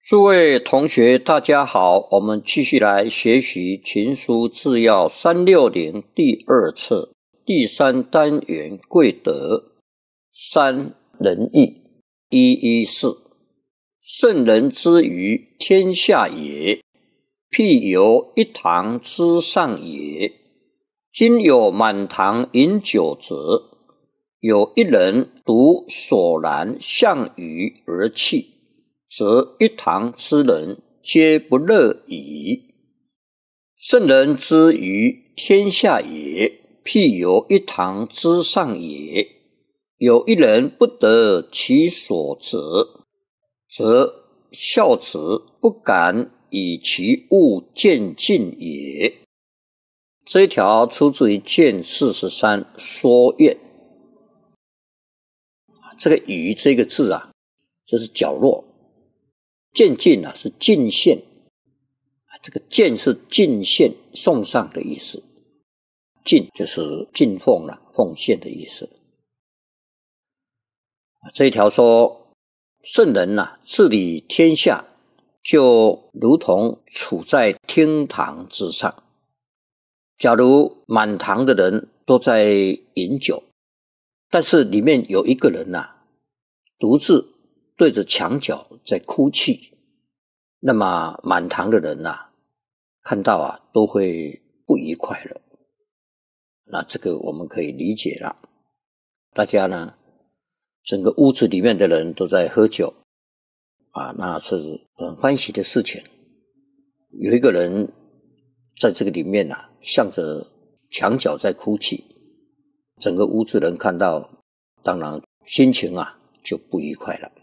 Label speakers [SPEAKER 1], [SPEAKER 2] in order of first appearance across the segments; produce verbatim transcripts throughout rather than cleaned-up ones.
[SPEAKER 1] 诸位同学，大家好，我们继续来学习《群书治要》三六零第二册第三单元贵德三仁义一一四。圣人之于天下也，譬由一堂之上也。今有满堂饮酒者，有一人独索然向于而泣，则一堂之人皆不乐矣。圣人之于天下也，譬由一堂之上也。有一人不得其所责，则孝子不敢以其物见进也。这一条出自于卷四十三说苑。这个于这个字啊，就是角落。见进啊是进献，这个见是进献送上的意思，进就是进奉了、啊、奉献的意思。这一条说圣人啊治理天下，就如同处在厅堂之上。假如满堂的人都在饮酒，但是里面有一个人啊独自对着墙角在哭泣，那么满堂的人啊看到啊都会不愉快了。那这个我们可以理解了，大家呢整个屋子里面的人都在喝酒啊，那是很欢喜的事情。有一个人在这个里面啊向着墙角在哭泣，整个屋子人看到，当然心情啊就不愉快了。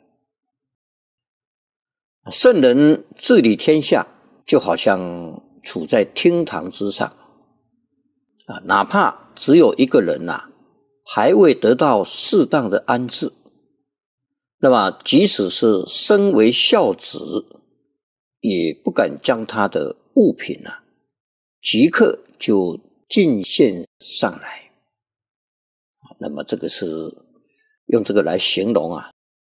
[SPEAKER 1] 圣人治理天下，就好像处在厅堂之上啊，哪怕只有一个人啊还未得到适当的安置，那么即使是身为孝子，也不敢将他的物品啊即刻就进献上来。那么这个是用这个来形容啊